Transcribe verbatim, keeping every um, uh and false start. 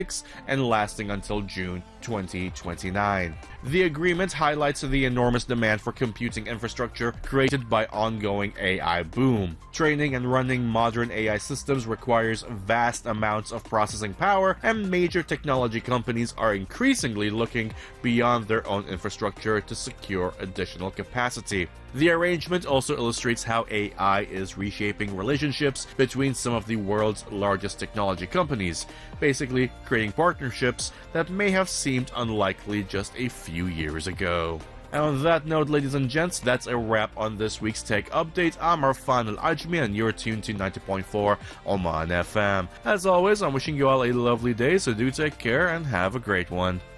and lasting until June twenty twenty-nine. The agreement highlights the enormous demand for computing infrastructure created by ongoing A I boom. Training and running modern A I systems requires vast amounts of processing power, and major technology companies are increasingly looking beyond their own infrastructure to secure additional capacity. The arrangement also illustrates how A I is reshaping relationships between some of the world's largest technology companies, basically creating partnerships that may have seemed unlikely just a few years ago. And on that note, ladies and gents, that's a wrap on this week's Tech Update. I'm Arfan Al-Ajmi, and you're tuned to ninety point four Oman F M. As always, I'm wishing you all a lovely day, so do take care and have a great one.